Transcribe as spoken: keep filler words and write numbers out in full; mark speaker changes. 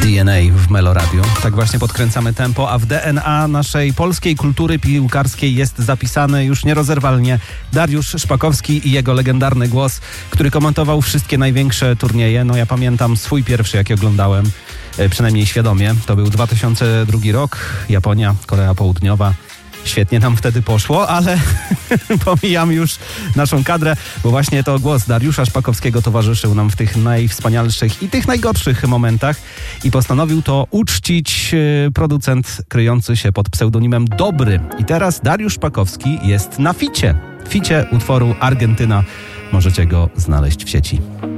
Speaker 1: D N A w Meloradiu. Tak właśnie podkręcamy tempo, a w D N A naszej polskiej kultury piłkarskiej jest zapisany już nierozerwalnie Dariusz Szpakowski i jego legendarny głos, który komentował wszystkie największe turnieje. No ja pamiętam swój pierwszy, jaki oglądałem, przynajmniej świadomie. To był dwa tysiące drugi rok, Japonia, Korea Południowa. Świetnie nam wtedy poszło, ale pomijam już naszą kadrę, bo właśnie to głos Dariusza Szpakowskiego towarzyszył nam w tych najwspanialszych i tych najgorszych momentach i postanowił to uczcić producent kryjący się pod pseudonimem Dobry. I teraz Dariusz Szpakowski jest na ficie. Ficie utworu Argentyna. Możecie go znaleźć w sieci.